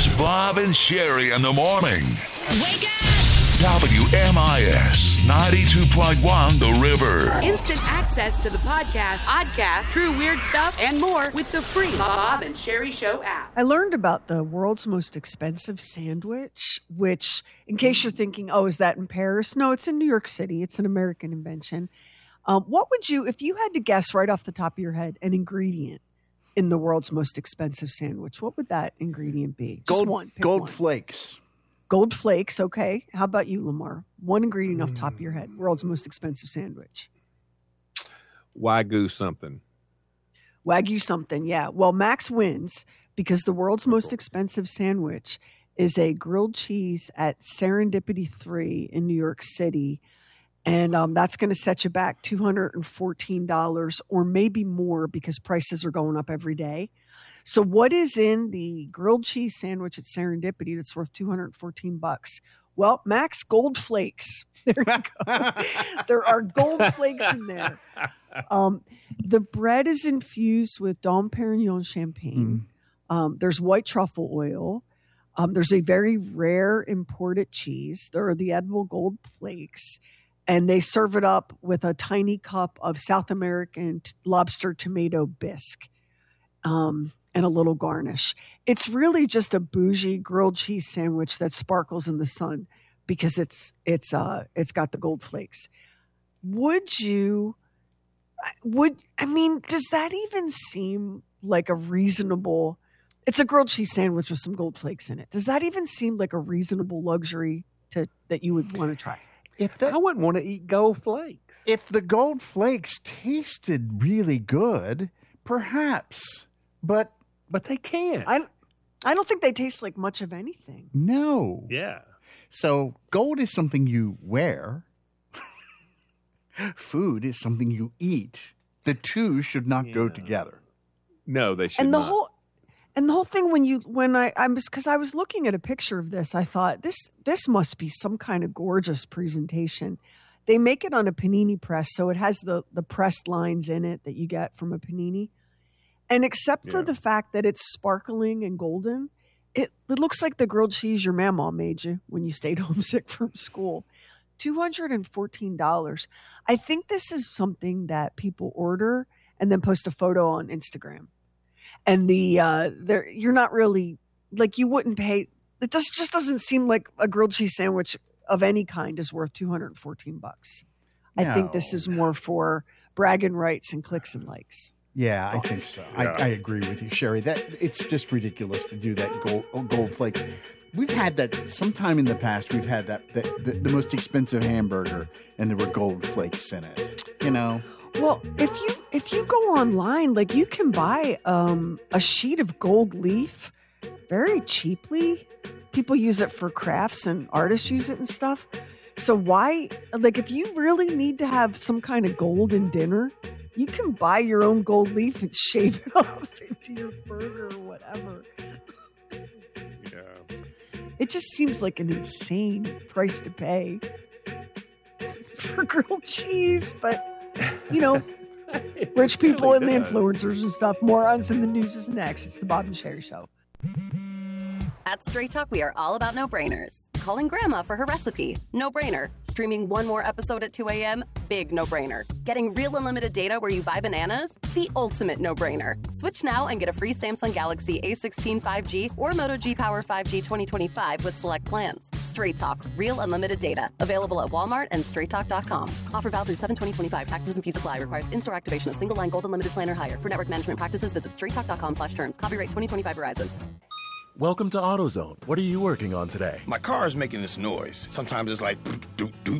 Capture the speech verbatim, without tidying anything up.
It's Bob and Sherry in the morning. Wake up! W M I S ninety-two point one The River. Instant access to the podcast, podcast, true weird stuff, and more with the free Bob and Sherry Show app. I learned about the world's most expensive sandwich, which, in case you're thinking, oh, is that in Paris? No, it's in New York City. It's an American invention. Um, what would you, if you had to guess right off the top of your head, an ingredient in the world's most expensive sandwich, what would that ingredient be? Just Gold, one. Pick gold one. flakes. Gold flakes, okay. How about you, Lamar? One ingredient off the top of your head, world's most expensive sandwich. Wagyu something. Wagyu something, yeah. Well, Max wins because the world's most expensive sandwich is a grilled cheese at Serendipity three in New York City. And um, that's going to set you back two hundred fourteen dollars or maybe more because prices are going up every day. So what is in the grilled cheese sandwich at Serendipity that's worth two hundred fourteen bucks? Well, Max, gold flakes. There you go. There are gold flakes in there. Um, the bread is infused with Dom Perignon champagne. Mm. Um, there's white truffle oil. Um, there's a very rare imported cheese. There are the edible gold flakes. And they serve it up with a tiny cup of South American t- lobster tomato bisque. Um, and a little garnish. It's really just a bougie grilled cheese sandwich that sparkles in the sun because it's it's uh it's got the gold flakes. Would you would I mean, does that even seem like a reasonable it's a grilled cheese sandwich with some gold flakes in it. Does that even seem like a reasonable luxury to that you would want to try? If the, I wouldn't want to eat gold flakes. If the gold flakes tasted really good, perhaps. But But they can't. I, I don't think they taste like much of anything. no. yeah. So gold is something you wear. Food is something you eat. The two should not go Yeah. together. No, they should And the not. whole and the whole thing when you when I I was because I was looking at a picture of this, I thought this this must be some kind of gorgeous presentation. They make it on a panini press, so it has the the pressed lines in it that you get from a panini. And except for Yeah. the fact that it's sparkling and golden, it, it looks like the grilled cheese your mama made you when you stayed homesick from school. two hundred fourteen dollars. I think this is something that people order and then post a photo on Instagram. And the uh, there you're not really like you wouldn't pay. It does, just doesn't seem like a grilled cheese sandwich of any kind is worth two hundred fourteen bucks. I think this No. is more for bragging rights and clicks and likes. Yeah, I think so. I, Yeah. I agree with you, Sherry. That it's just ridiculous to do that gold gold flakes. We've had that sometime in the past. We've had that, that the, the most expensive hamburger, and there were gold flakes in it. You know. Well, if you if you go online, like you can buy um, a sheet of gold leaf very cheaply. People use it for crafts and artists use it and stuff. So why, like, if you really need to have some kind of gold in dinner, you can buy your own gold leaf and shave it off into your burger or whatever. Yeah. It just seems like an insane price to pay for grilled cheese, but you know, It rich people really and the does. influencers and stuff. Morons in the news is next. It's the Bob and Sherry Show. At Straight Talk, we are all about no-brainers. Calling grandma for her recipe, no-brainer. Streaming one more episode at two a.m., big no-brainer. Getting real unlimited data where you buy bananas, the ultimate no-brainer. Switch now and get a free Samsung Galaxy A sixteen five G or Moto G Power five G twenty twenty-five with select plans. Straight Talk, real unlimited data. Available at Walmart and straight talk dot com. Offer valid through seven twenty twenty-five. Taxes and fees apply. Requires in-store activation of single line gold unlimited plan or higher. For network management practices, visit straight talk dot com slash terms. Copyright twenty twenty-five Verizon. Welcome to AutoZone. What are you working on today? My car is making this noise. Sometimes it's like doot doot